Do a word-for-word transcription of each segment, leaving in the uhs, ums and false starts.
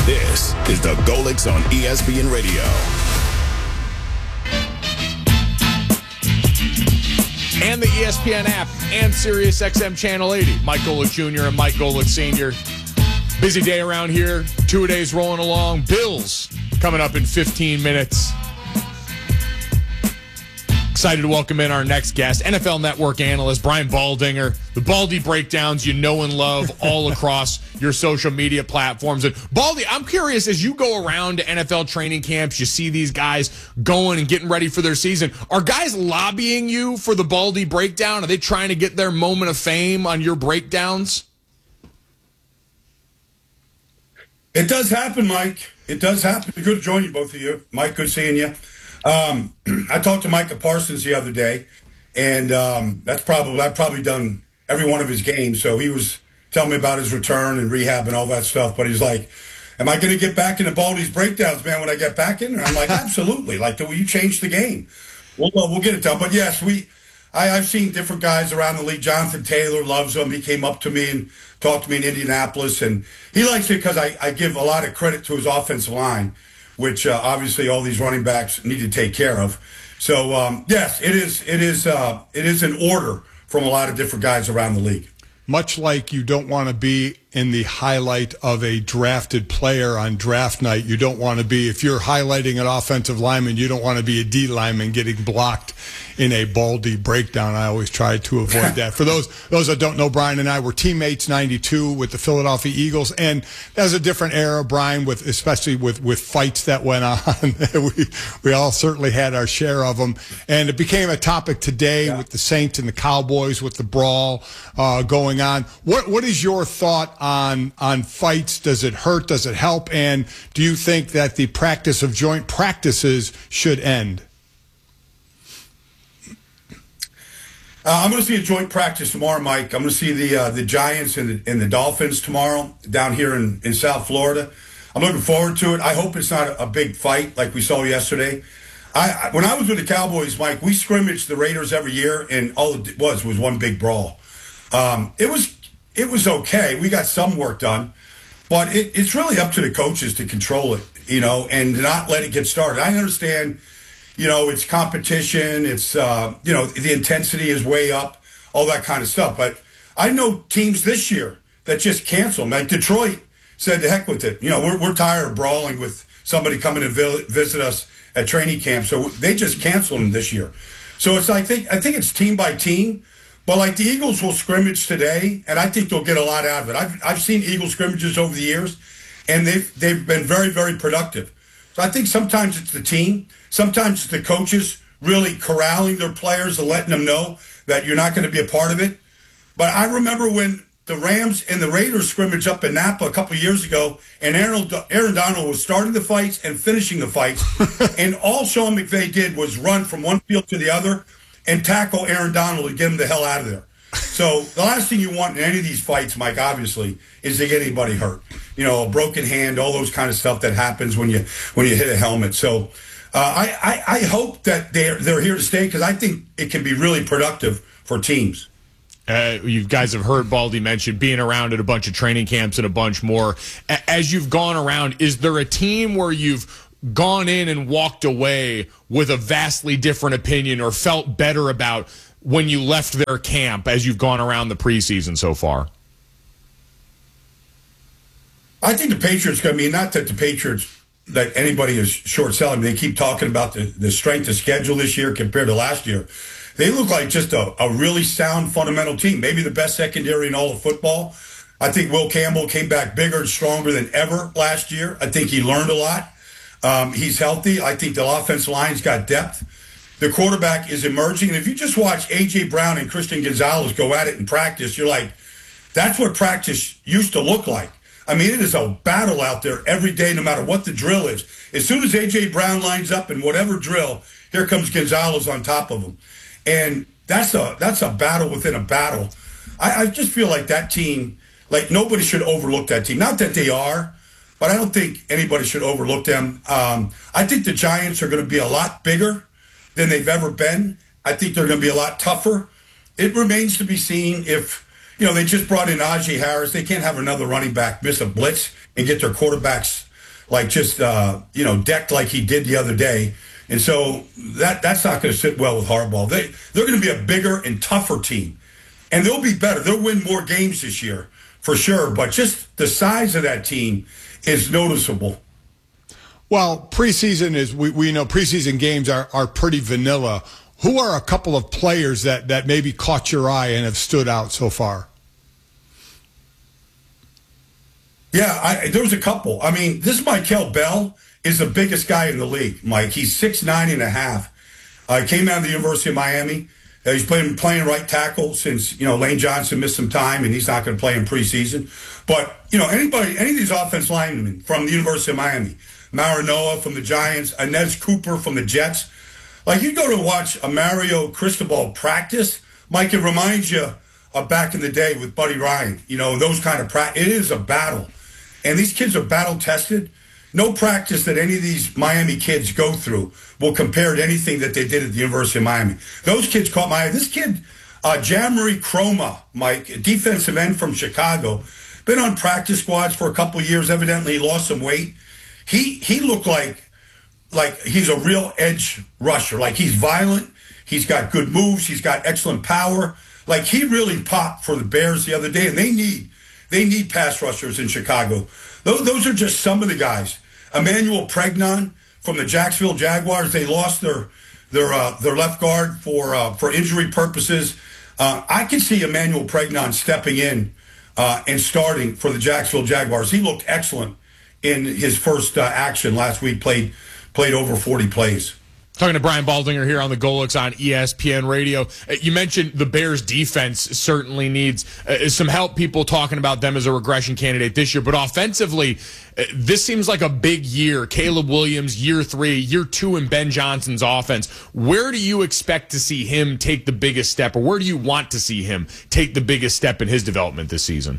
This is the Golics on E S P N Radio. And the E S P N app and Sirius X M Channel eighty. Mike Golic Junior and Mike Golic Senior Busy day around here. Two-a-days rolling along. Bills coming up in fifteen minutes. Excited to welcome in our next guest, N F L Network analyst Brian Baldinger. The Baldy breakdowns you know and love all across your social media platforms. And Baldy, I'm curious, as you go around to N F L training camps, you see these guys going and getting ready for their season. Are guys lobbying you for the Baldy breakdown? Are they trying to get their moment of fame on your breakdowns? It does happen, Mike. It does happen. Good to join you, both of you. Mike, good seeing you. Um, I talked to Micah Parsons the other day, and um, that's probably I've probably done every one of his games. So he was telling me about his return and rehab and all that stuff. But he's like, "Am I going to get back into Baldy's breakdowns, man? When I get back in?" And I'm like, "Absolutely! Like, will you change the game? We'll we'll get it done." But yes, we I, I've seen different guys around the league. Jonathan Taylor loves him. He came up to me and talked to me in Indianapolis, and he likes it because I, I give a lot of credit to his offensive line, which uh, obviously all these running backs need to take care of. So um, yes, it is. It is. Uh, it is an order from a lot of different guys around the league. Much like you don't want to be in the highlight of a drafted player on draft night, you don't want to be, if you're highlighting an offensive lineman, you don't want to be a D lineman getting blocked in a Baldy breakdown. I always try to avoid that. For those those that don't know, Brian and I were teammates ninety-two with the Philadelphia Eagles, and that was a different era, Brian, with especially with, with fights that went on. we we all certainly had our share of them, and it became a topic today yeah. with the Saints and the Cowboys, with the brawl uh, going on. What what is your thought on on fights? Does it hurt? Does it help? And do you think that the practice of joint practices should end? Uh, I'm going to see a joint practice tomorrow, Mike. I'm going to see the uh, the Giants and the, and the Dolphins tomorrow down here in, in South Florida. I'm looking forward to it. I hope it's not a, a big fight like we saw yesterday. I, I when I was with the Cowboys, Mike, we scrimmaged the Raiders every year, and all it was was one big brawl. Um, it was it was okay. We got some work done, but it, it's really up to the coaches to control it, you know, and not let it get started. I understand. You know, it's competition. It's, uh, you know, the intensity is way up, all that kind of stuff. But I know teams this year that just cancel. Like Detroit said, the heck with it. You know, we're, we're tired of brawling with somebody coming to visit us at training camp. So they just canceled them this year. So it's, I think, I think it's team by team. But like the Eagles will scrimmage today, and I think they'll get a lot out of it. I've, I've seen Eagle scrimmages over the years, and they've, they've been very, very productive. So I think sometimes it's the team. Sometimes it's the coaches really corralling their players and letting them know that you're not going to be a part of it. But I remember when the Rams and the Raiders scrimmaged up in Napa a couple of years ago, and Aaron, Aaron Donald was starting the fights and finishing the fights. And all Sean McVay did was run from one field to the other and tackle Aaron Donald and get him the hell out of there. So the last thing you want in any of these fights, Mike, obviously, is to get anybody hurt. You know, a broken hand, all those kind of stuff that happens when you when you hit a helmet. So uh, I, I, I hope that they're, they're here to stay because I think it can be really productive for teams. Uh, you guys have heard Baldy mention being around at a bunch of training camps and a bunch more. As you've gone around, is there a team where you've gone in and walked away with a vastly different opinion or felt better about when you left their camp as you've gone around the preseason so far? I think the Patriots, I mean, not that the Patriots, that anybody is short selling. They keep talking about the, the strength of schedule this year compared to last year. They look like just a, a really sound fundamental team, maybe the best secondary in all of football. I think Will Campbell came back bigger and stronger than ever last year. I think he learned a lot. Um, he's healthy. I think the offensive line's got depth. The quarterback is emerging. And if you just watch A J. Brown and Christian Gonzalez go at it in practice, you're like, that's what practice used to look like. I mean, it is a battle out there every day, no matter what the drill is. As soon as A J. Brown lines up in whatever drill, here comes Gonzalez on top of him. And that's a that's a battle within a battle. I, I just feel like that team, like nobody should overlook that team. Not that they are, but I don't think anybody should overlook them. Um, I think the Giants are going to be a lot bigger than they've ever been. I think they're going to be a lot tougher. It remains to be seen if, you know, they just brought in Najee Harris. They can't have another running back miss a blitz and get their quarterbacks like just, uh, you know, decked like he did the other day. And so that that's not going to sit well with Harbaugh. They, they're going to be a bigger and tougher team. And they'll be better. They'll win more games this year, for sure. But just the size of that team is noticeable. Well, preseason is, we, we know preseason games are, are pretty vanilla. Who are a couple of players that, that maybe caught your eye and have stood out so far? Yeah, I, there was a couple. I mean, this Michael Bell is the biggest guy in the league, Mike. He's six nine and a half. Uh, he came out of the University of Miami. Uh, he's been playing right tackle since, you know, Lane Johnson missed some time, and he's not going to play in preseason. But, you know, anybody, any of these offense linemen from the University of Miami, Marinoa from the Giants, Inez Cooper from the Jets, like you go to watch a Mario Cristobal practice, Mike, it reminds you of back in the day with Buddy Ryan. You know, those kind of practice. It is a battle. And these kids are battle tested. No practice that any of these Miami kids go through will compare to anything that they did at the University of Miami. Those kids caught my eye. This kid, uh, Jamari Croma, Mike, a defensive end from Chicago, been on practice squads for a couple of years. Evidently, he lost some weight. He he looked like like he's a real edge rusher. Like he's violent. He's got good moves. He's got excellent power. Like he really popped for the Bears the other day, and they need they need pass rushers in Chicago. Those, those are just some of the guys. Emmanuel Pregnon from the Jacksonville Jaguars. They lost their their uh, their left guard for uh, for injury purposes. Uh, I can see Emmanuel Pregnon stepping in uh, and starting for the Jacksonville Jaguars. He looked excellent in his first uh, action last week. Played played over forty plays. Talking to Brian Baldinger here on the Golix on E S P N Radio. You mentioned the Bears defense certainly needs uh, some help. People talking about them as a regression candidate this year. But offensively, uh, this seems like a big year. Caleb Williams, year three, year two in Ben Johnson's offense. Where do you expect to see him take the biggest step, or where do you want to see him take the biggest step in his development this season?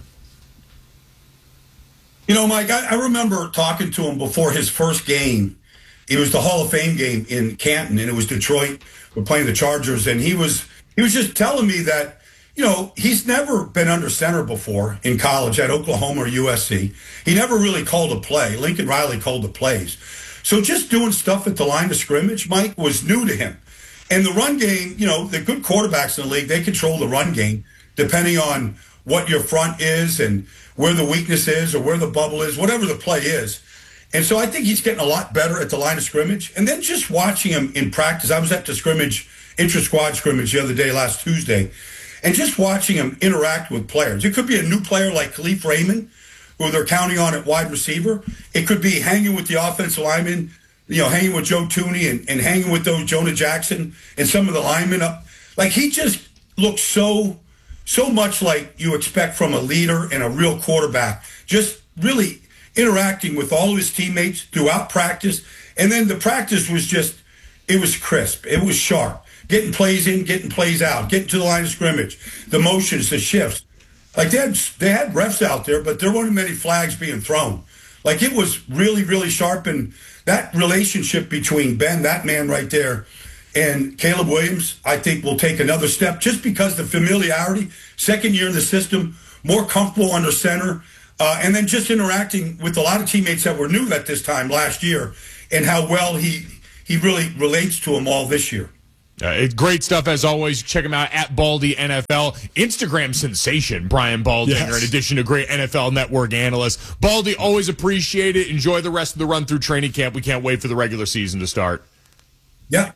You know, Mike, I, I remember talking to him before his first game. It was the Hall of Fame game in Canton, and it was Detroit. We're playing the Chargers, and he was he was just telling me that, you know, he's never been under center before in college at Oklahoma or U S C. He never really called a play. Lincoln Riley called the plays. So just doing stuff at the line of scrimmage, Mike, was new to him. And the run game, you know, the good quarterbacks in the league, they control the run game depending on what your front is and where the weakness is or where the bubble is, whatever the play is. And so I think he's getting a lot better at the line of scrimmage. And then just watching him in practice, I was at the scrimmage, intra-squad scrimmage the other day, last Tuesday, and just watching him interact with players. It could be a new player like Khalif Raymond, who they're counting on at wide receiver. It could be hanging with the offensive linemen, you know, hanging with Joe Thuney and, and hanging with those Jonah Jackson and some of the linemen up. Like he just looks so, so much like you expect from a leader and a real quarterback. Just really interacting with all of his teammates throughout practice. And then the practice was just, it was crisp. It was sharp. Getting plays in, getting plays out, getting to the line of scrimmage, the motions, the shifts. Like they had, they had refs out there, but there weren't many flags being thrown. Like it was really, really sharp. And that relationship between Ben, that man right there, and Caleb Williams, I think will take another step just because the familiarity, second year in the system, more comfortable under center. Uh, and then just interacting with a lot of teammates that were new at this time last year and how well he he really relates to them all this year. Uh, great stuff as always. Check him out at Baldy N F L. Instagram sensation, Brian Baldinger, yes. In addition to great N F L Network analyst. Baldy, always appreciate it. Enjoy the rest of the run through training camp. We can't wait for the regular season to start. Yeah.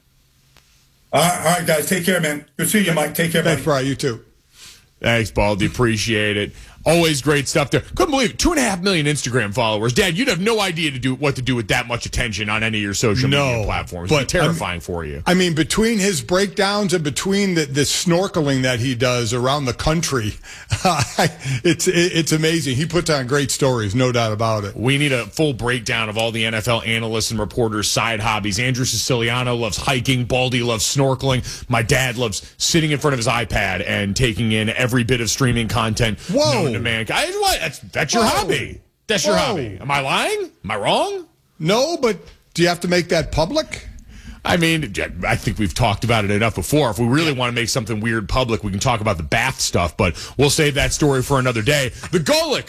All right, all right guys. Take care, man. Good seeing you, Mike. Take care, Thanks, buddy. Brian. You too. Thanks, Baldy. Appreciate it. Always great stuff there. Couldn't believe it. Two and a half million Instagram followers. Dad, you'd have no idea to do what to do with that much attention on any of your social no, media platforms. But It'd be terrifying I mean, for you. I mean, between his breakdowns and between the, the snorkeling that he does around the country, uh, it's it, it's amazing. He puts on great stories, no doubt about it. We need a full breakdown of all the N F L analysts and reporters' side hobbies. Andrew Siciliano loves hiking. Baldy loves snorkeling. My dad loves sitting in front of his iPad and taking in every bit of streaming content Whoa. known to mankind. What? That's, that's your Whoa. hobby. That's your Whoa. hobby. Am I lying? Am I wrong? No, but do you have to make that public? I mean, I think we've talked about it enough before. If we really want to make something weird public, we can talk about the bath stuff, but we'll save that story for another day. The Golix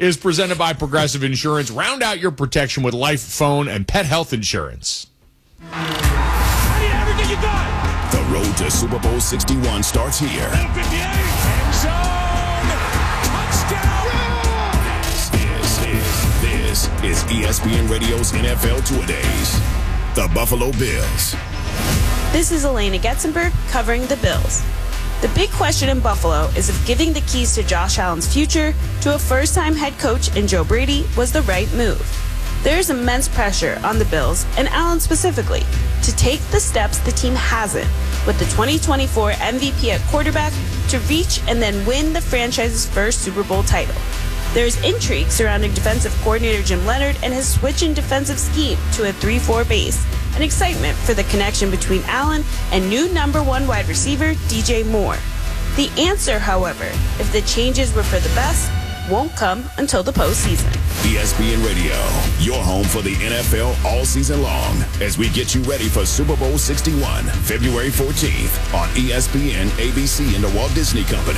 is presented by Progressive Insurance. Round out your protection with life, phone, and pet health insurance. I need everything you got. The road to Super Bowl sixty-one starts here. End zone. Touchdown. This is, this is E S P N Radio's N F L Two-A-Days. The Buffalo Bills. This is Elena Getzenberg covering the Bills. The big question in Buffalo is if giving the keys to Josh Allen's future to a first-time head coach in Joe Brady was the right move. There is immense pressure on the Bills, and Allen specifically, to take the steps the team hasn't, with the twenty twenty-four M V P at quarterback, to reach and then win the franchise's first Super Bowl title. There is intrigue surrounding defensive coordinator Jim Leonhard and his switch in defensive scheme to a three four base, and excitement for the connection between Allen and new number one wide receiver D J Moore. The answer, however, if the changes were for the best, won't come until the postseason. E S P N Radio, your home for the N F L all season long, as we get you ready for Super Bowl sixty-one, February fourteenth on E S P N, A B C, and the Walt Disney Company.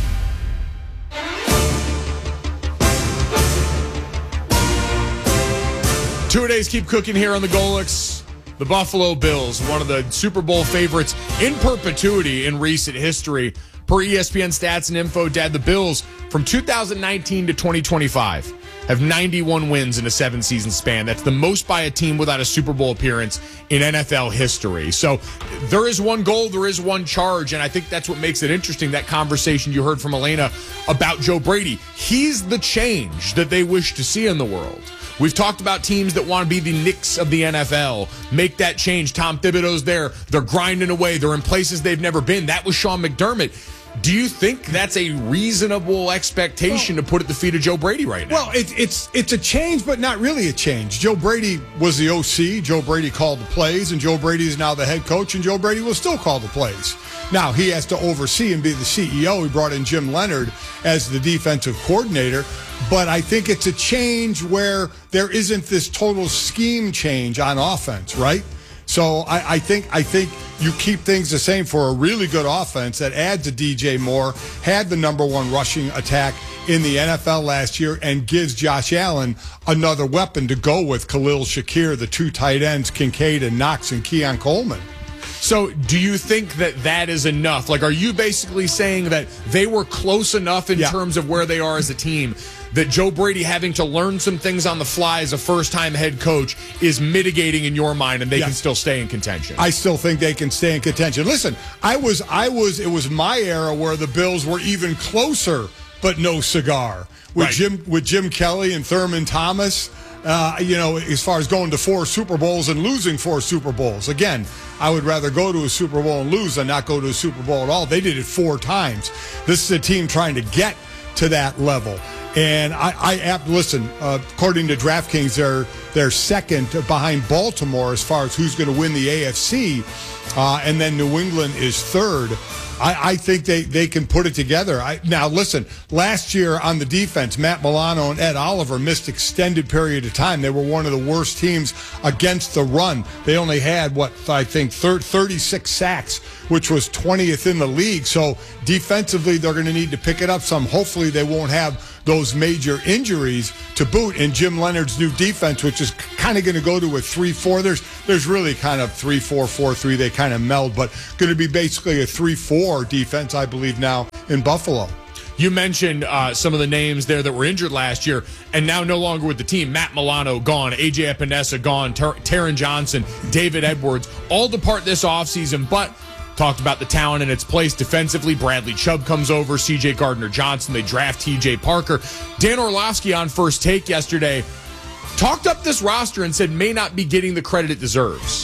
Two-a-days keep cooking here on the Golics. The Buffalo Bills, one of the Super Bowl favorites in perpetuity in recent history. Per E S P N Stats and Info, Dad, the Bills from two thousand nineteen to twenty twenty-five have ninety-one wins in a seven-season span. That's the most by a team without a Super Bowl appearance in N F L history. So there is one goal, there is one charge, and I think that's what makes it interesting, that conversation you heard from Elena about Joe Brady. He's the change that they wish to see in the world. We've talked about teams that want to be the Knicks of the N F L, make that change. Tom Thibodeau's there. They're grinding away. They're in places they've never been. That was Sean McDermott. Do you think that's a reasonable expectation well, to put at the feet of Joe Brady right now? Well, it, it's it's a change, but not really a change. Joe Brady was the O C. Joe Brady called the plays, and Joe Brady is now the head coach, and Joe Brady will still call the plays. Now, he has to oversee and be the C E O. He brought in Jim Leonhard as the defensive coordinator. But I think it's a change where there isn't this total scheme change on offense, right? So I, I think I think you keep things the same for a really good offense that adds a D J Moore, had the number one rushing attack in the N F L last year, and gives Josh Allen another weapon to go with Khalil Shakir, the two tight ends, Kincaid and Knox, and Keon Coleman. So do you think that that is enough? Like, are you basically saying that they were close enough in yeah. terms of where they are as a team that Joe Brady having to learn some things on the fly as a first-time head coach is mitigating in your mind, and they yeah. can still stay in contention? I still think they can stay in contention. Listen, I was, I was, it was my era where the Bills were even closer, but no cigar. With right. Jim, with Jim Kelly and Thurman Thomas. Uh, you know, as far as going to four Super Bowls and losing four Super Bowls. Again, I would rather go to a Super Bowl and lose than not go to a Super Bowl at all. They did it four times. This is a team trying to get to that level. And I, I listen, uh, according to DraftKings, they're, they're second behind Baltimore as far as who's going to win the A F C. Uh, and then New England is third. I, I think they, they can put it together. I, now, listen, last year on the defense, Matt Milano and Ed Oliver missed extended period of time. They were one of the worst teams against the run. They only had, what, I think thirty-six sacks, which was twentieth in the league. So defensively, they're going to need to pick it up some. Hopefully, they won't have those major injuries to boot. And Jim Leonhard's new defense, which is kind of going to go to a three four. There's there's really kind of three four, four three. They kind of meld, but going to be basically a three four defense, I believe, now in Buffalo. You mentioned uh, some of the names there that were injured last year and now no longer with the team. Matt Milano gone, A J Epinesa gone, Ter- Taron Johnson, David Edwards, all depart this offseason, but talked about the talent in its place defensively. Bradley Chubb comes over, C J Gardner-Johnson. They draft T J Parker. Dan Orlovsky on First Take yesterday talked up this roster and said may not be getting the credit it deserves.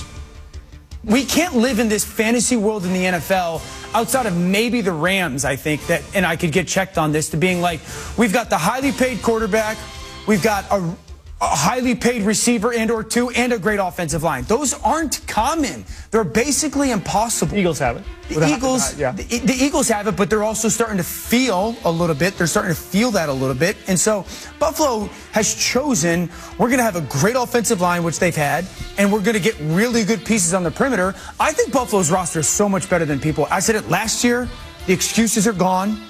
We can't live in this fantasy world in the N F L outside of maybe the Rams, I think, that, and I could get checked on this, to being like, we've got the highly paid quarterback, we've got a, a highly paid receiver and or two, and a great offensive line. Those aren't common. They're basically impossible. Eagles have it. The Eagles, yeah. the, the Eagles have it, but they're also starting to feel a little bit. They're starting to feel that a little bit. And so Buffalo has chosen, we're going to have a great offensive line, which they've had, and we're going to get really good pieces on the perimeter. I think Buffalo's roster is so much better than people. I said it last year. The excuses are gone.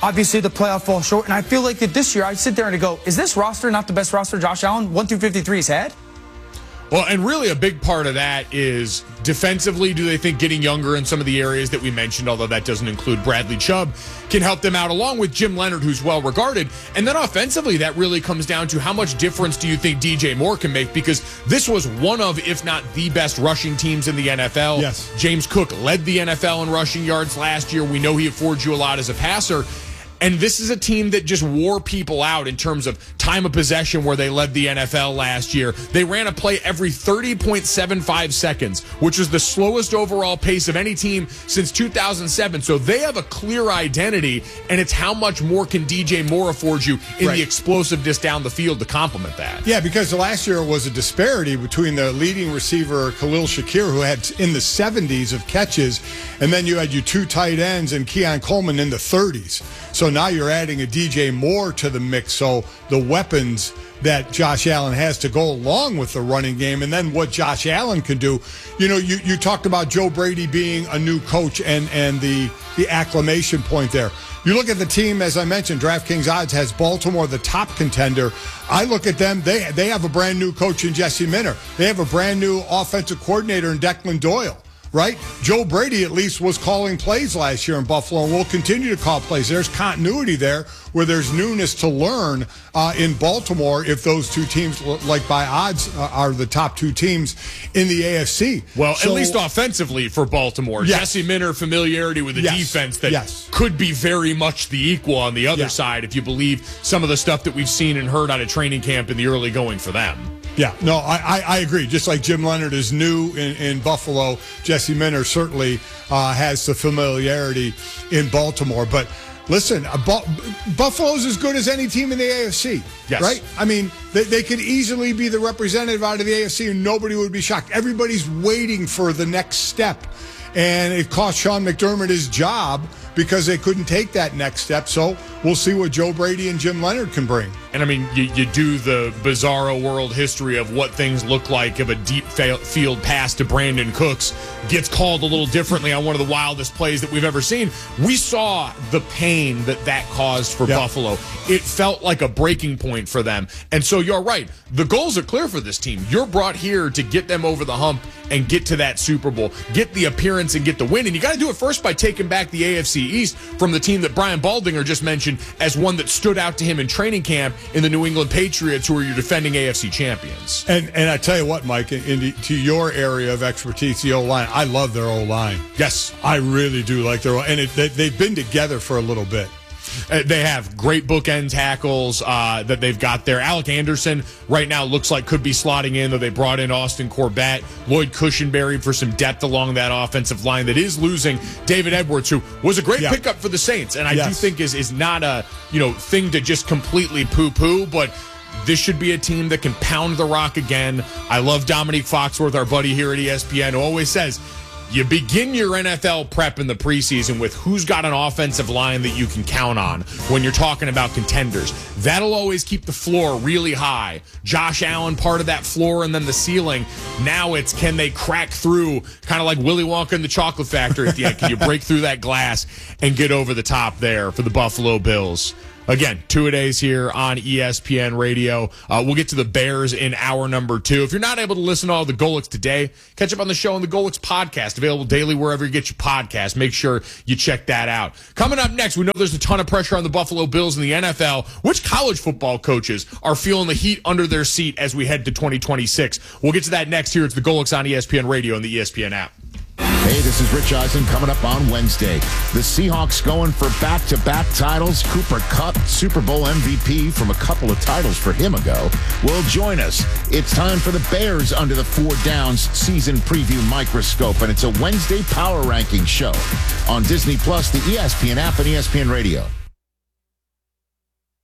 obviously the playoff falls short. And I feel like that this year, I sit there and I go, is this roster not the best roster Josh Allen, one through fifty-three, has had? Well, and really a big part of that is defensively, do they think getting younger in some of the areas that we mentioned, although that doesn't include Bradley Chubb, can help them out, along with Jim Leonard, who's well regarded. And then offensively, that really comes down to how much difference do you think D J Moore can make? Because this was one of, if not the best rushing teams in the N F L. Yes. James Cook led the N F L in rushing yards last year. We know he affords you a lot as a passer. And this is a team that just wore people out in terms of time of possession, where they led the N F L last year. They ran a play every thirty point seven five seconds, which is the slowest overall pace of any team since two thousand seven. So they have a clear identity, and it's how much more can D J Moore afford you in right. the explosiveness down the field to complement that. Yeah, because last year was a disparity between the leading receiver, Khalil Shakir, who had in the seventies of catches, and then you had your two tight ends and Keon Coleman in the thirties. So now you're adding a D J Moore to the mix. So the weapons that Josh Allen has to go along with the running game, and then what Josh Allen can do. You know, you, you talked about Joe Brady being a new coach and, and the, the acclamation point there. You look at the team, as I mentioned, DraftKings Odds has Baltimore the top contender. I look at them, they, they have a brand new coach in Jesse Minter. They have a brand new offensive coordinator in Declan Doyle. Right? Joe Brady at least was calling plays last year in Buffalo and will continue to call plays. There's continuity there where there's newness to learn uh, in Baltimore if those two teams, like by odds, uh, are the top two teams in the A F C. Well, so, at least offensively for Baltimore. Yes. Jesse Minter, familiarity with a yes. defense that yes. could be very much the equal on the other yes. side if you believe some of the stuff that we've seen and heard out of training camp in the early going for them. Yeah, no, I, I, I agree. Just like Jim Leonard is new in, in Buffalo, Jesse Minter certainly uh, has the familiarity in Baltimore. But listen, uh, Bu- Buffalo's as good as any team in the A F C, yes. right? I mean, they, they could easily be the representative out of the A F C and nobody would be shocked. Everybody's waiting for the next step. And it cost Sean McDermott his job because they couldn't take that next step. So we'll see what Joe Brady and Jim Leonard can bring. And, I mean, you, you do the bizarro world history of what things look like if a deep field pass to Brandon Cooks gets called a little differently on one of the wildest plays that we've ever seen. We saw the pain that that caused for yep. Buffalo. It felt like a breaking point for them. And so you're right. The goals are clear for this team. You're brought here to get them over the hump and get to that Super Bowl, get the appearance and get the win. And you got to do it first by taking back the A F C East from the team that Brian Baldinger just mentioned as one that stood out to him in training camp in the New England Patriots, who are your defending A F C champions. And and I tell you what, Mike, into your area of expertise, the O-line, I love their O-line. Yes. I really do like their O-line. And it, they, they've been together for a little bit. Uh, they have great bookend tackles uh, that they've got there. Alec Anderson right now looks like could be slotting in, though they brought in Austin Corbett, Lloyd Cushenberry for some depth along that offensive line that is losing David Edwards, who was a great yeah. pickup for the Saints, and I yes. do think is is not a you know thing to just completely poo-poo, but this should be a team that can pound the rock again. I love Dominique Foxworth, our buddy here at E S P N, who always says, you begin your N F L prep in the preseason with who's got an offensive line that you can count on when you're talking about contenders. That'll always keep the floor really high. Josh Allen, part of that floor, and then the ceiling. Now it's, can they crack through, kind of like Willy Wonka in the Chocolate Factory at the end. Can you break through that glass and get over the top there for the Buffalo Bills? Again, two-a-days here on E S P N Radio. Uh, we'll get to the Bears in hour number two. If you're not able to listen to all the Golix today, catch up on the show on the Golix podcast, available daily wherever you get your podcast. Make sure you check that out. Coming up next, we know there's a ton of pressure on the Buffalo Bills in the N F L. Which college football coaches are feeling the heat under their seat as we head to twenty twenty-six? We'll get to that next here. It's the Golix on E S P N Radio and the E S P N app. Hey, this is Rich Eisen coming up on Wednesday. The Seahawks going for back-to-back titles. Cooper Kupp, Super Bowl M V P from a couple of titles for him ago, will join us. It's time for the Bears Under the Four Downs season preview microscope, and it's a Wednesday power ranking show on Disney Plus, the E S P N app, and E S P N Radio.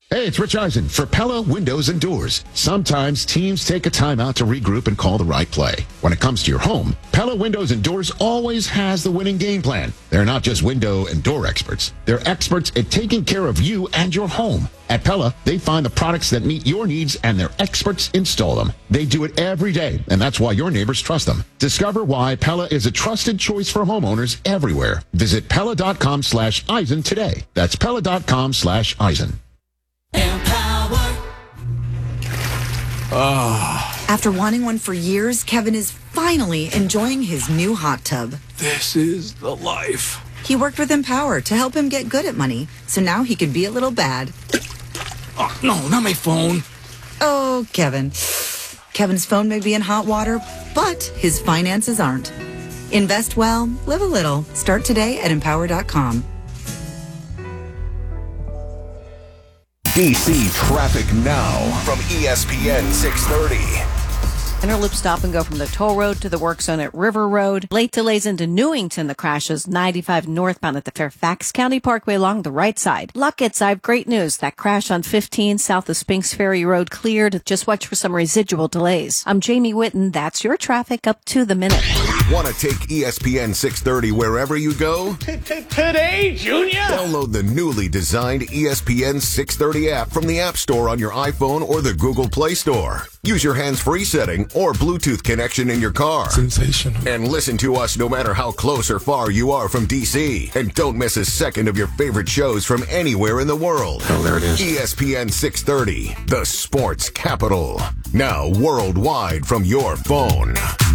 Hey, it's Rich Eisen for Pella Windows and Doors. Sometimes teams take a timeout to regroup and call the right play. When it comes to your home, Pella Windows and Doors always has the winning game plan. They're not just window and door experts. They're experts at taking care of you and your home. At Pella, they find the products that meet your needs and their experts install them. They do it every day, and that's why your neighbors trust them. Discover why Pella is a trusted choice for homeowners everywhere. Visit Pella.com slash Eisen today. That's Pella.com slash Eisen. Empower. Oh. After wanting one for years, Kevin is finally enjoying his new hot tub. This is the life. He worked with Empower to help him get good at money, so now he can be a little bad. Oh, no, not my phone. Oh, Kevin. Kevin's phone may be in hot water, but his finances aren't. Invest well, live a little. Start today at empower dot com. D C traffic now from E S P N six thirty. Interloop stop and go from the toll road to the work zone at River Road. Late delays into Newington. The crashes ninety-five northbound at the Fairfax County Parkway along the right side. Luckett, I have great news. That crash on fifteen south of Spinks Ferry Road cleared. Just watch for some residual delays. I'm Jamie Whitten. That's your traffic up to the minute. Want to take E S P N six thirty wherever you go? Today, Junior! Download the newly designed E S P N six thirty app from the App Store on your iPhone or the Google Play Store. Use your hands-free setting or Bluetooth connection in your car. Sensational. And listen to us no matter how close or far you are from D C. And don't miss a second of your favorite shows from anywhere in the world. Oh, there it is. E S P N six thirty, the sports capital. Now worldwide from your phone.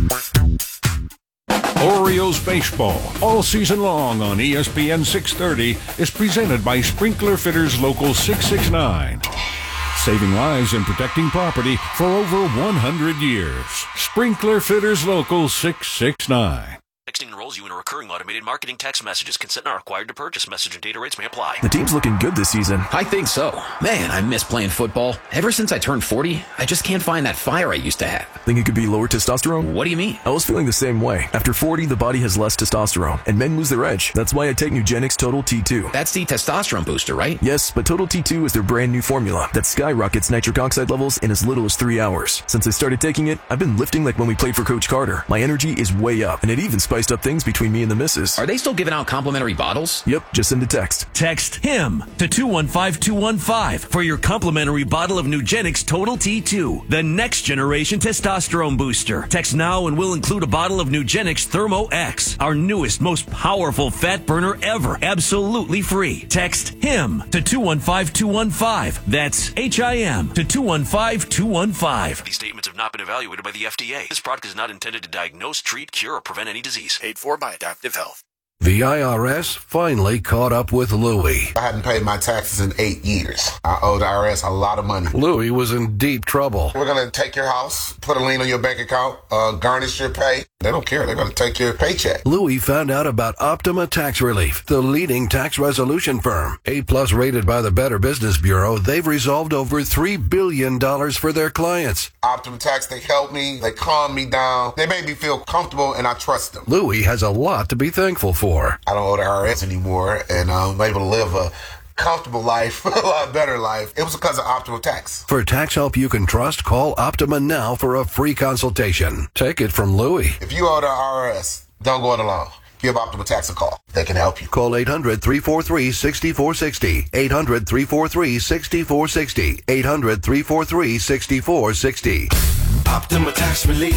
Orioles baseball all season long on E S P N six thirty is presented by Sprinkler Fitters Local six six nine. Saving lives and protecting property for over one hundred years. Sprinkler Fitters Local six six nine. Texting enrolls you in a recurring automated marketing text messages. Consent not required to purchase. Message and data rates may apply. The team's looking good this season. I think so. Man, I miss playing football. Ever since I turned forty, I just can't find that fire I used to have. Think it could be lower testosterone? What do you mean? I was feeling the same way. After forty, the body has less testosterone, and men lose their edge. That's why I take Nugenix Total T two. That's the testosterone booster, right? Yes, but Total T two is their brand new formula that skyrockets nitric oxide levels in as little as three hours. Since I started taking it, I've been lifting like when we played for Coach Carter. My energy is way up, and it even spiced up things between me and the missus. Are they still giving out complimentary bottles? Yep, just send a text. Text HIM to two one five two one five for your complimentary bottle of Nugenix Total T two, the next generation testosterone booster. Text now and we'll include a bottle of Nugenix Thermo X, our newest, most powerful fat burner ever, absolutely free. Text HIM to two one five two one five. That's H I M to two one five two one five. These statements have not been evaluated by the F D A. This product is not intended to diagnose, treat, cure, or prevent any disease. Paid for by Adaptive Health. The I R S finally caught up with Louie. I hadn't paid my taxes in eight years. I owe the I R S a lot of money. Louie was in deep trouble. We're going to take your house, put a lien on your bank account, uh, garnish your pay. They don't care. They're going to take your paycheck. Louie found out about Optima Tax Relief, the leading tax resolution firm. A-plus rated by the Better Business Bureau, they've resolved over three billion dollars for their clients. Optima Tax, they help me. They calm me down. They make me feel comfortable, and I trust them. Louie has a lot to be thankful for. I don't owe the I R S anymore, and I'm able to live a comfortable life, a lot better life. It was because of Optima Tax. For tax help you can trust, call Optima now for a free consultation. Take it from Louie. If you owe the I R S, don't go it alone. Give Optima Tax a call. They can help you. Call eight hundred, three four three, six four six zero. eight hundred, three four three, six four six zero. eight hundred, three four three, six four six zero. Optima Tax Relief.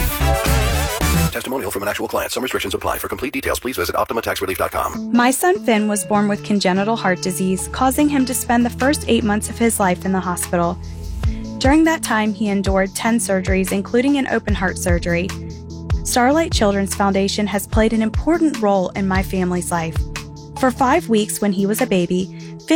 Testimonial from an actual client. Some restrictions apply. For complete details, please visit optima tax relief dot com. My son Finn was born with congenital heart disease, causing him to spend the first eight months of his life in the hospital. During that time, he endured ten surgeries, including an open heart surgery. Starlight Children's Foundation has played an important role in my family's life. For five weeks when he was a baby,